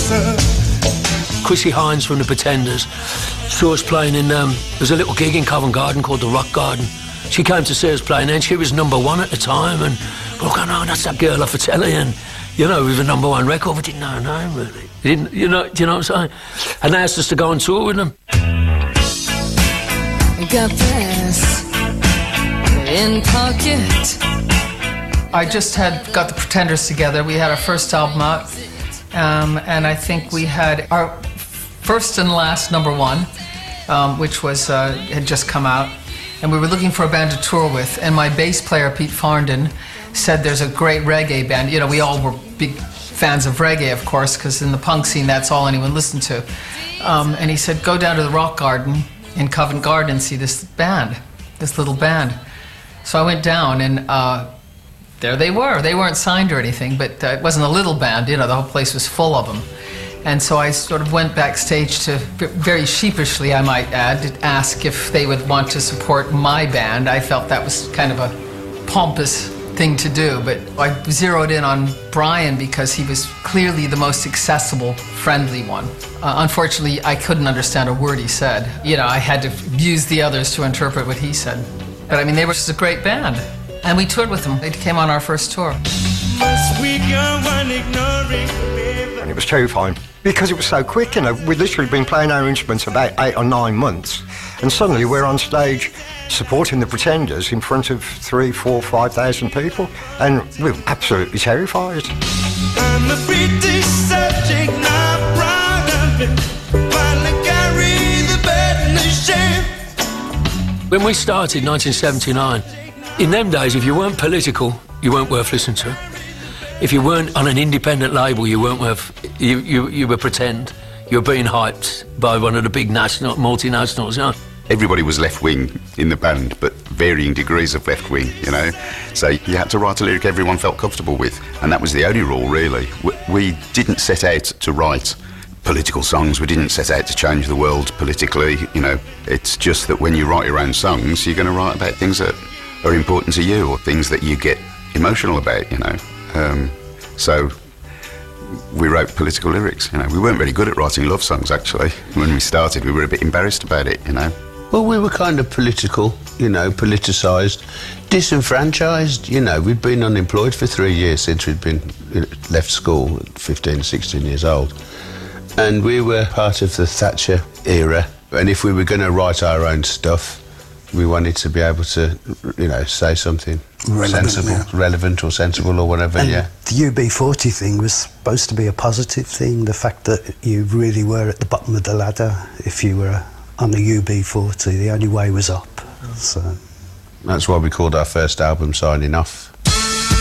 Chrissie Hynde from the Pretenders saw us playing in, there's a little gig in Covent Garden called the Rock Garden. She came to see us playing and she was #1 at the time, and we're going, oh, that's that girl off the telly, and, you know, with a #1 record, we didn't know her name, really. We didn't, you know what I'm saying? And they asked us to go on tour with them. Got this in pocket. I just got the Pretenders together. We had our first album out, and I think we had our first and last #1, which was had just come out, and we were looking for a band to tour with. And my bass player Pete Farndon said, "There's a great reggae band." You know, we all were big fans of reggae, of course, because in the punk scene, that's all anyone listened to. And he said, "Go down to the Rock Garden in Covent Garden and see this band, this little band." So I went down, and there they were. They weren't signed or anything, but it wasn't a little band, you know, the whole place was full of them. And so I sort of went backstage to, very sheepishly I might add, to ask if they would want to support my band. I felt that was kind of a pompous thing to do, but I zeroed in on Brian because he was clearly the most accessible, friendly one. Unfortunately, I couldn't understand a word he said. You know, I had to use the others to interpret what he said. But I mean, they were just a great band. And we toured with them. They came on our first tour. And it was terrifying because it was so quick, you know. We'd literally been playing our instruments about 8 or 9 months, and suddenly we're on stage supporting the Pretenders in front of 3,000, 4,000, 5,000 people, and we were absolutely terrified. I'm a British subject, not proud of it. Carry the burden of shame. When we started in 1979, in them days, if you weren't political, you weren't worth listening to. If you weren't on an independent label, you weren't worth. You were pretend. You were being hyped by one of the big multinationals. You know? Everybody was left-wing in the band, but varying degrees of left-wing, you know. So you had to write a lyric everyone felt comfortable with, and that was the only rule, really. We didn't set out to write political songs. We didn't set out to change the world politically, you know. It's just that when you write your own songs, you're going to write about things that are important to you, or things that you get emotional about, you know. So we wrote political lyrics, you know. We weren't very good at writing love songs, actually. When we started, we were a bit embarrassed about it, you know. Well, we were kind of political, you know, politicised, disenfranchised, you know. We'd been unemployed for 3 years since we'd been left school at 15, 16 years old. And we were part of the Thatcher era. And if we were going to write our own stuff, we wanted to be able to, you know, say something relevant or sensible or whatever, and yeah. The UB40 thing was supposed to be a positive thing, the fact that you really were at the bottom of the ladder if you were on the UB40. The only way was up. So that's why we called our first album Signing Off.